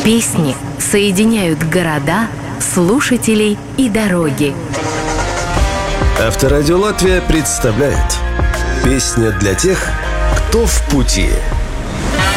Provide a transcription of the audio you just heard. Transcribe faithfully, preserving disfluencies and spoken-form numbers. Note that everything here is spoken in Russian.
Песни соединяют города, слушателей и дороги. Авторадио Латвия представляет «Песня для тех, кто в пути».